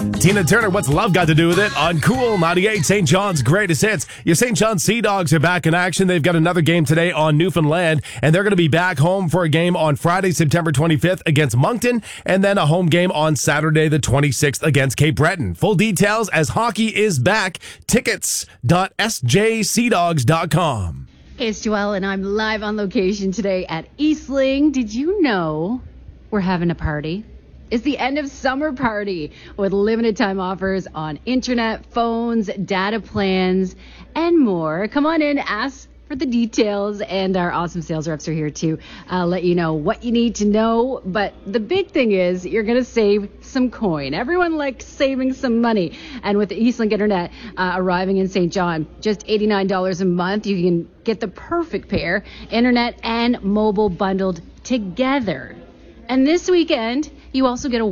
Tina Turner, What's Love Got to Do with It? On Cool 98, St. John's Greatest Hits. Your St. John's Sea Dogs are back in action. They've got another game today on Newfoundland, and they're going to be back home for a game on Friday, September 25th against Moncton, and then a home game on Saturday, the 26th against Cape Breton. Full details as hockey is back. Tickets.sjcdogs.com. Hey, it's Joelle, and I'm live on location today at Eastling. Did you know we're having a party? It's the end of summer party with limited time offers on internet, phones, data plans, and more. Come on in, ask for the details, and our awesome sales reps are here to let you know what you need to know. But the big thing is you're going to save some coin. Everyone likes saving some money. And with Eastlink Internet arriving in St. John, just $89 a month, you can get the perfect pair, internet and mobile bundled together. And this weekend, you also get a